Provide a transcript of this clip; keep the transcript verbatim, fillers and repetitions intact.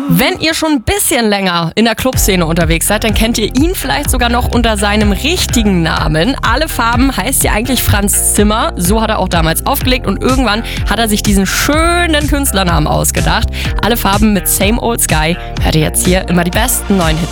Wenn ihr schon ein bisschen länger in der Clubszene unterwegs seid, dann kennt ihr ihn vielleicht sogar noch unter seinem richtigen Namen. Alle Farben heißt ja eigentlich Franz Zimmer. So hat er auch damals aufgelegt und irgendwann hat er sich diesen schönen Künstlernamen ausgedacht. Alle Farben mit Same Old Sky. Hört ihr jetzt hier immer die besten neuen Hits.